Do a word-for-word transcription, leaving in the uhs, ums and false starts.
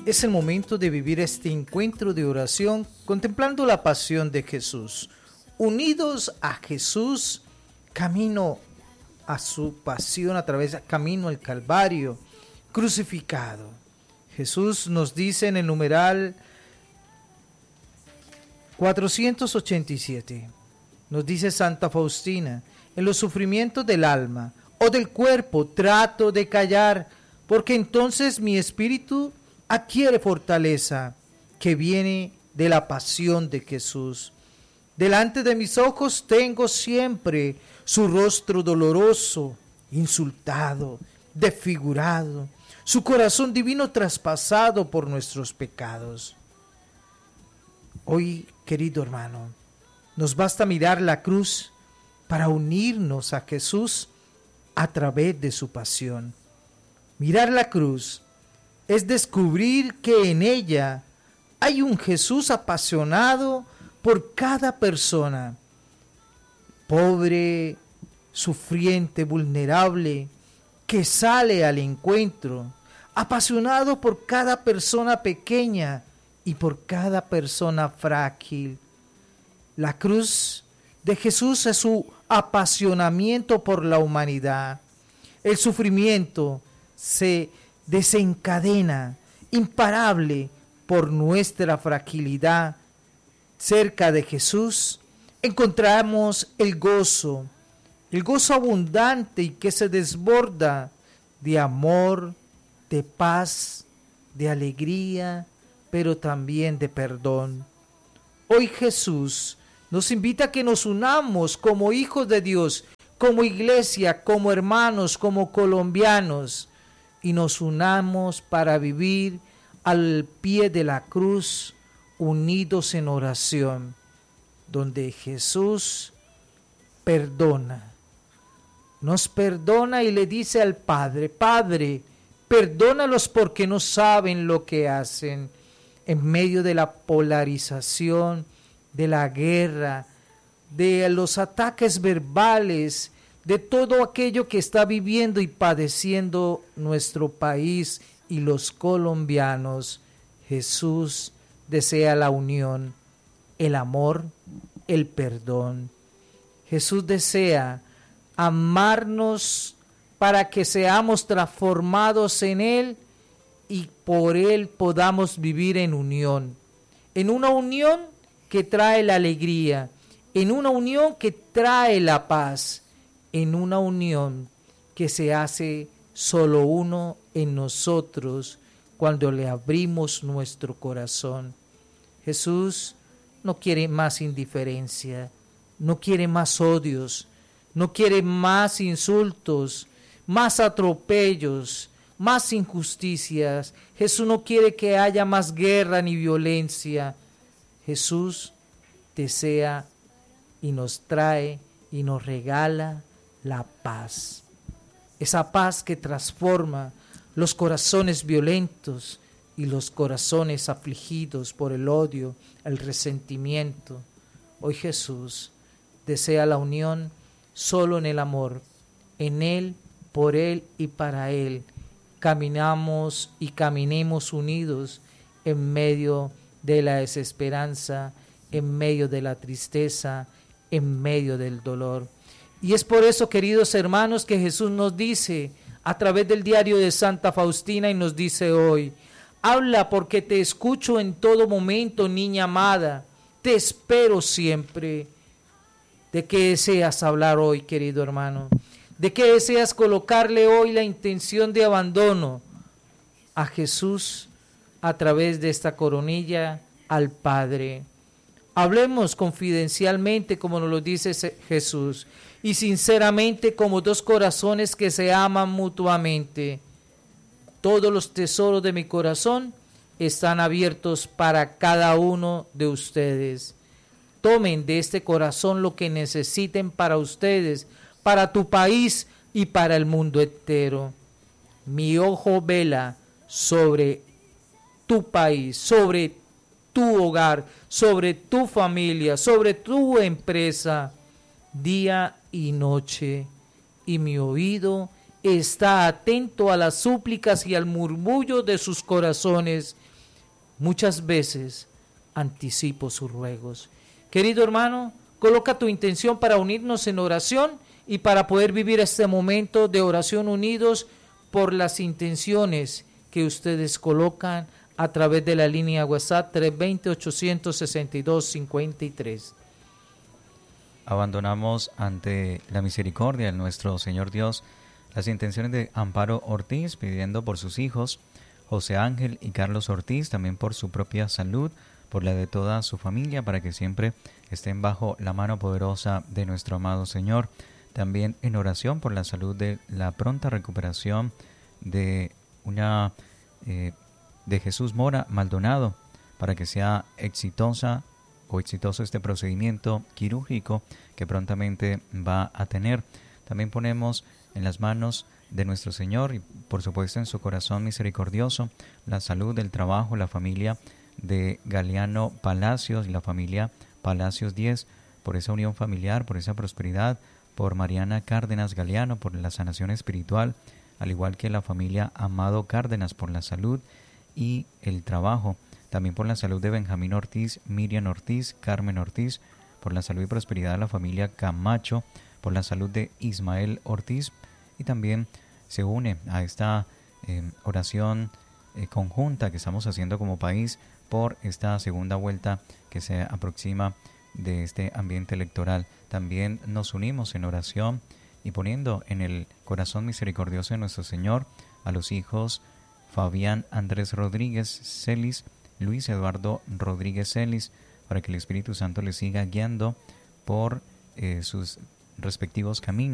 Es el momento de vivir este encuentro de oración contemplando la pasión de Jesús. Unidos a Jesús, camino a su pasión, a través del camino al Calvario, crucificado. Jesús nos dice en el numeral cuatrocientos ochenta y siete, nos dice Santa Faustina, en los sufrimientos del alma o del cuerpo trato de callar, porque entonces mi espíritu adquiere fortaleza que viene de la pasión de Jesús. Delante de mis ojos tengo siempre su rostro doloroso, insultado, desfigurado, su corazón divino traspasado por nuestros pecados. Hoy, querido hermano, nos basta mirar la cruz para unirnos a Jesús a través de su pasión. Mirar la cruz es descubrir que en ella hay un Jesús apasionado por cada persona, pobre, sufriente, vulnerable, que sale al encuentro, apasionado por cada persona pequeña y por cada persona frágil. La cruz de Jesús es su apasionamiento por la humanidad. El sufrimiento se desencadena, imparable por nuestra fragilidad. Cerca de Jesús encontramos el gozo, el gozo abundante y que se desborda de amor, de paz, de alegría, pero también de perdón. Hoy Jesús nos invita a que nos unamos como hijos de Dios, como iglesia, como hermanos, como colombianos, y nos unamos para vivir al pie de la cruz, unidos en oración, donde Jesús perdona, nos perdona y le dice al Padre, Padre, perdónalos porque no saben lo que hacen. En medio de la polarización, de la guerra, de los ataques verbales, de todo aquello que está viviendo y padeciendo nuestro país y los colombianos, Jesús desea la unión, el amor, el perdón. Jesús desea amarnos para que seamos transformados en Él y por Él podamos vivir en unión, en una unión que trae la alegría, en una unión que trae la paz, en una unión que se hace solo uno en nosotros cuando le abrimos nuestro corazón. Jesús no quiere más indiferencia, no quiere más odios, no quiere más insultos, más atropellos, más injusticias. Jesús no quiere que haya más guerra ni violencia. Jesús desea y nos trae y nos regala la paz. Esa paz que transforma los corazones violentos y los corazones afligidos por el odio, el resentimiento. Hoy Jesús desea la unión solo en el amor, en Él, por Él y para Él. Caminamos y caminemos unidos en medio de la desesperanza, en medio de la tristeza, en medio del dolor. Y es por eso, queridos hermanos, que Jesús nos dice a través del diario de Santa Faustina y nos dice hoy, habla porque te escucho en todo momento, niña amada, te espero siempre. ¿De qué deseas hablar hoy, querido hermano? ¿De qué deseas colocarle hoy la intención de abandono a Jesús a través de esta coronilla al Padre? Hablemos confidencialmente como nos lo dice Jesús y sinceramente como dos corazones que se aman mutuamente. Todos los tesoros de mi corazón están abiertos para cada uno de ustedes. Tomen de este corazón lo que necesiten para ustedes, para tu país y para el mundo entero. Mi ojo vela sobre tu país, sobre tu hogar, sobre tu familia, sobre tu empresa, día y noche, y mi oído está atento a las súplicas y al murmullo de sus corazones, muchas veces anticipo sus ruegos. Querido hermano, coloca tu intención para unirnos en oración y para poder vivir este momento de oración unidos por las intenciones que ustedes colocan a través de la línea WhatsApp tres dos cero, ocho seis dos, cinco tres. Abandonamos ante la misericordia de nuestro Señor Dios las intenciones de Amparo Ortiz, pidiendo por sus hijos José Ángel y Carlos Ortiz, también por su propia salud, por la de toda su familia, para que siempre estén bajo la mano poderosa de nuestro amado Señor. También en oración por la salud de la pronta recuperación de una eh, de Jesús Mora Maldonado, para que sea exitosa o exitoso este procedimiento quirúrgico que prontamente va a tener. También ponemos en las manos de nuestro Señor y por supuesto en su corazón misericordioso la salud, del trabajo, la familia de Galeano Palacios y la familia Palacios diez, por esa unión familiar, por esa prosperidad, por Mariana Cárdenas Galeano, por la sanación espiritual, al igual que la familia Amado Cárdenas, por la salud y el trabajo, también por la salud de Benjamín Ortiz, Miriam Ortiz, Carmen Ortiz, por la salud y prosperidad de la familia Camacho, por la salud de Ismael Ortiz, y también se une a esta eh, oración eh, conjunta que estamos haciendo como país por esta segunda vuelta que se aproxima de este ambiente electoral. También nos unimos en oración y poniendo en el corazón misericordioso de nuestro Señor a los hijos Fabián Andrés Rodríguez Celis, Luis Eduardo Rodríguez Celis, para que el Espíritu Santo les siga guiando por eh, sus respectivos caminos.